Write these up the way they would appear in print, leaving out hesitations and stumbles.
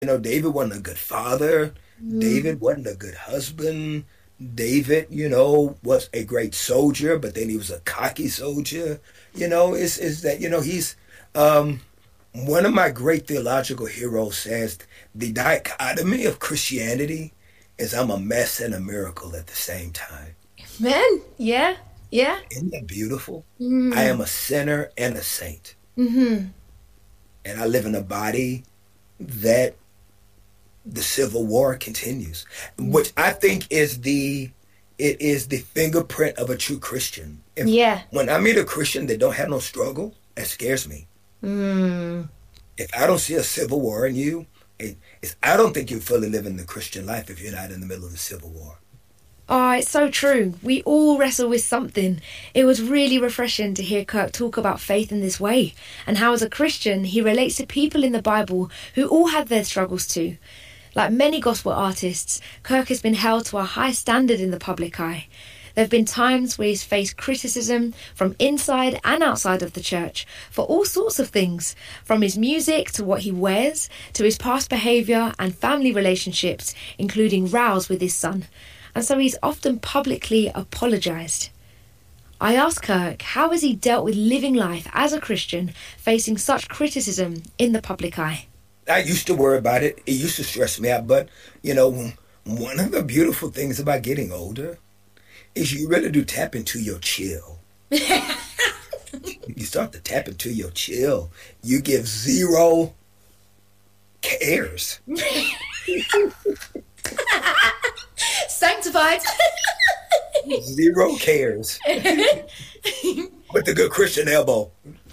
David wasn't a good father. David wasn't a good husband. David, was a great soldier, but then he was a cocky soldier. Is that, he's, one of my great theological heroes says the dichotomy of Christianity is I'm a mess and a miracle at the same time. Man, yeah. Isn't that beautiful? I am a sinner and a saint. And I live in a body that the Civil War continues, which I think is the fingerprint of a true Christian. When I meet a Christian that don't have no struggle, that scares me. If I don't see a civil war in you, I don't think you're fully living the Christian life if you're not in the middle of the Civil War. Oh, it's so true. We all wrestle with something. It was really refreshing to hear Kirk talk about faith in this way, and how as a Christian he relates to people in the Bible who all had their struggles too. Like many gospel artists, Kirk has been held to a high standard in the public eye. There have been times where he's faced criticism from inside and outside of the church for all sorts of things, from his music to what he wears, to his past behaviour and family relationships, including rows with his son. And so he's often publicly apologised. I asked Kirk how has he dealt with living life as a Christian facing such criticism in the public eye. I used to worry about it. It used to stress me out. But, one of the beautiful things about getting older is you really do tap into your chill. You start to tap into your chill. You give zero cares. Sanctified. Zero cares. With the good Christian elbow.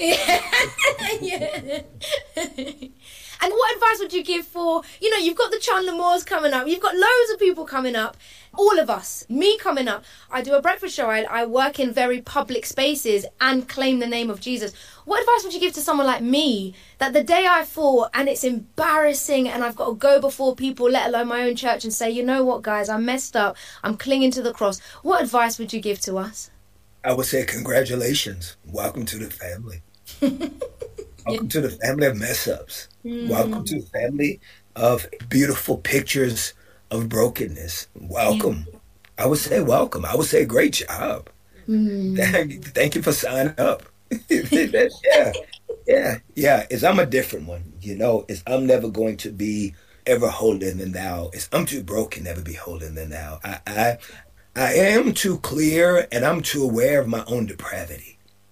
Yeah. And what advice would you give for, you've got the Chandler Moores coming up, you've got loads of people coming up, all of us, me coming up. I do a breakfast show, I work in very public spaces and claim the name of Jesus. What advice would you give to someone like me that the day I fall and it's embarrassing and I've got to go before people, let alone my own church, and say, you know what, guys, I messed up, I'm clinging to the cross. What advice would you give to us? I would say congratulations. Welcome to the family. Welcome to the family of mess-ups. Welcome to the family of beautiful pictures of brokenness. Welcome. I would say welcome. I would say great job. Thank you for signing up. Yeah. I'm a different one. I'm never going to be ever holier than thou. I'm too broken, never be holier than thou. I am too clear and I'm too aware of my own depravity.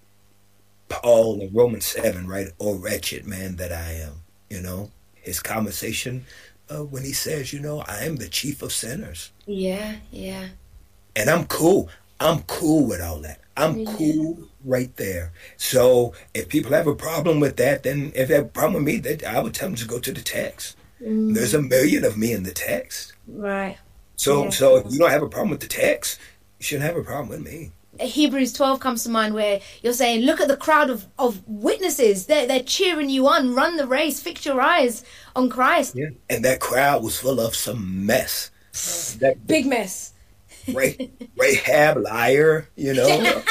Paul in Romans 7, right? Oh, wretched man that I am. His conversation when he says, I am the chief of sinners. Yeah. And I'm cool. I'm cool with all that. I'm cool right there. So if people have a problem with that, then if they have a problem with me, I would tell them to go to the text. There's a million of me in the text. Right. So if you don't have a problem with the text, you shouldn't have a problem with me. Hebrews 12 comes to mind where you're saying, look at the crowd of witnesses. They're cheering you on. Run the race. Fix your eyes on Christ. Yeah. And that crowd was full of some mess. Big mess. Rahab, liar, Yeah.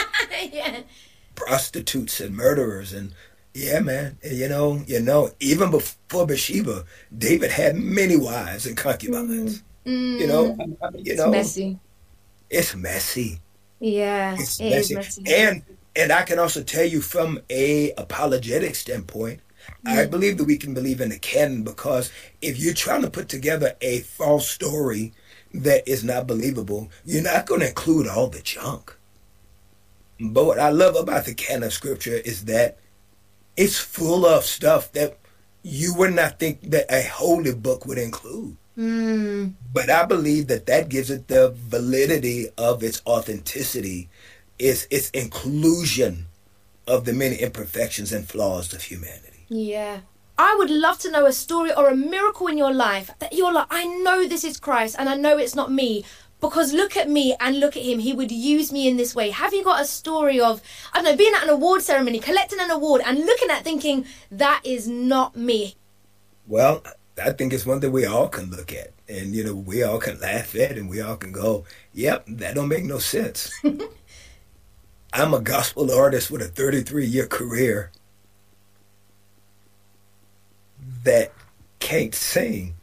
prostitutes and murderers. And yeah, man, even before Bathsheba, David had many wives and concubines. It's messy. It's messy. Yeah, It's it messy. is messy. And I can also tell you from a apologetic standpoint, I believe that we can believe in the canon, because if you're trying to put together a false story that is not believable, you're not going to include all the junk. But what I love about the canon of Scripture is that it's full of stuff that you would not think that a holy book would include. But I believe that gives it the validity of its authenticity, is its inclusion of the many imperfections and flaws of humanity. Yeah. I would love to know a story or a miracle in your life that you're like, I know this is Christ and I know it's not me, because look at me and look at him. He would use me in this way. Have you got a story of, I don't know, being at an award ceremony, collecting an award and looking at thinking, that is not me? Well, I think it's one that we all can look at and, we all can laugh at and we all can go, yep, that don't make no sense. I'm a gospel artist with a 33-year career that can't sing.